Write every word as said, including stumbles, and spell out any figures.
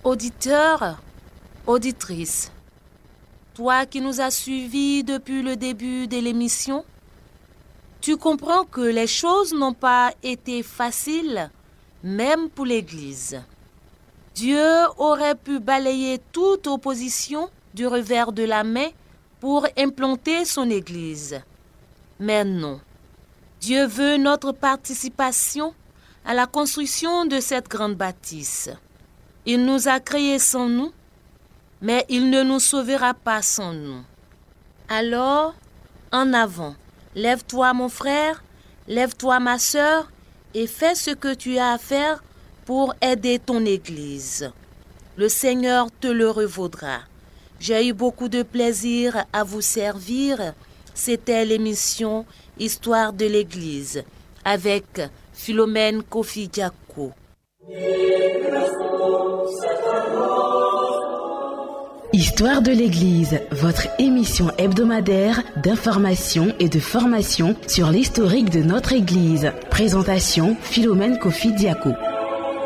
Auditeur, auditrice, toi qui nous as suivis depuis le début de l'émission, tu comprends que les choses n'ont pas été faciles, même pour l'Église. Dieu aurait pu balayer toute opposition du revers de la main pour implanter son Église. Mais non, Dieu veut notre participation à la construction de cette grande bâtisse. Il nous a créés sans nous, mais il ne nous sauvera pas sans nous. Alors, en avant, lève-toi mon frère, lève-toi ma sœur, et fais ce que tu as à faire pour aider ton Église. Le Seigneur te le revaudra. J'ai eu beaucoup de plaisir à vous servir. C'était l'émission Histoire de l'Église avec Philomène Kofi Diako. Histoire de l'Église, votre émission hebdomadaire d'information et de formation sur l'historique de notre Église. Présentation Philomène Kofi Diako.